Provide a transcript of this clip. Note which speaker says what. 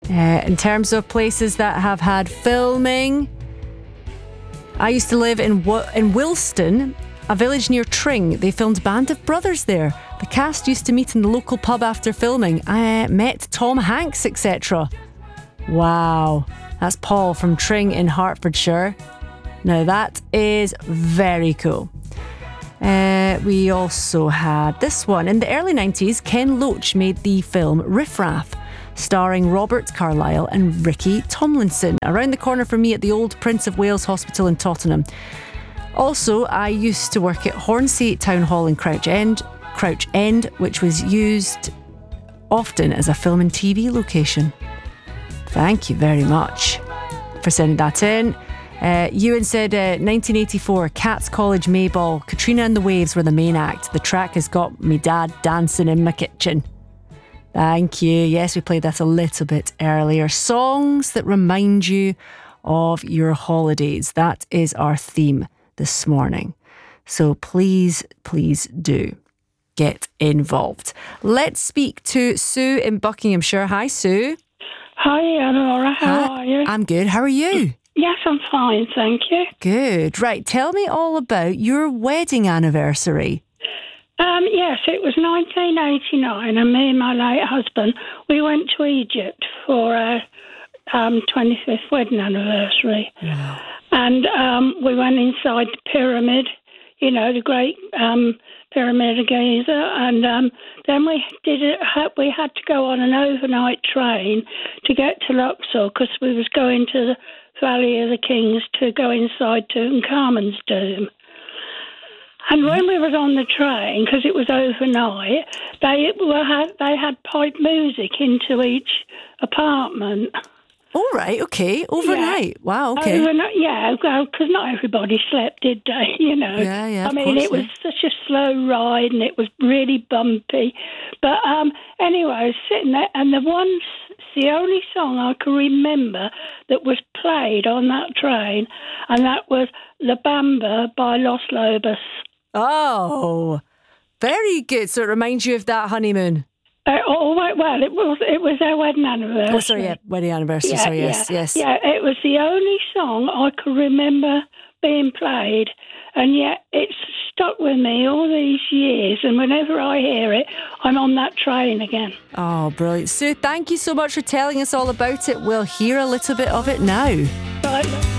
Speaker 1: In terms of places that have had filming, I used to live in Wilston, a village near Tring. They filmed Band of Brothers there. The cast used to meet in the local pub after filming. I met Tom Hanks, etc. Wow, that's Paul from Tring in Hertfordshire. Now that is very cool. We also had this one. In the early 90s, Ken Loach made the film Riff Raff, starring Robert Carlyle and Ricky Tomlinson. Around the corner from me at the old Prince of Wales Hospital in Tottenham. Also, I used to work at Hornsey Town Hall in Crouch End, which was used often as a film and TV location. Thank you very much for sending that in. Ewan said 1984, Cats College Mayball, Katrina and the Waves were the main act. The track has got me dad dancing in my kitchen. Thank you. Yes, we played that a little bit earlier. Songs that remind you of your holidays. That is our theme this morning. So please do get involved. Let's speak to Sue in Buckinghamshire. Hi, Sue.
Speaker 2: Hi, Laura. How are you?
Speaker 1: I'm good. How are you?
Speaker 2: Yes, I'm fine, thank you.
Speaker 1: Good. Right, tell me all about your wedding anniversary.
Speaker 2: Yes, it was 1989, and me and my late husband, we went to Egypt for our 25th wedding anniversary.
Speaker 1: Wow.
Speaker 2: And we went inside the pyramid, you know, the great Pyramid of Giza, and then we had to go on an overnight train to get to Luxor because we was going to the Valley of the Kings to go inside Tutankhamun's tomb. And when we was on the train, because it was overnight, they had pipe music into each apartment.
Speaker 1: All right, okay, overnight. Yeah. Wow, okay.
Speaker 2: Overnight, yeah, because not everybody slept, did they? You know.
Speaker 1: Yeah,
Speaker 2: I mean, it was such a slow ride, and it was really bumpy. But anyway, I was sitting there, and the only song I can remember that was played on that train, and that was La Bamba by Los Lobos.
Speaker 1: Oh, very good. So it reminds you of that honeymoon.
Speaker 2: Well, it was our wedding anniversary.
Speaker 1: Oh, sorry, yeah, wedding anniversary.
Speaker 2: Yeah,
Speaker 1: sorry,
Speaker 2: yeah.
Speaker 1: yes.
Speaker 2: Yeah, it was the only song I could remember being played, and yet it's stuck with me all these years, and whenever I hear it, I'm on that train again.
Speaker 1: Oh, brilliant. Sue, thank you so much for telling us all about it. We'll hear a little bit of it now.
Speaker 2: Right.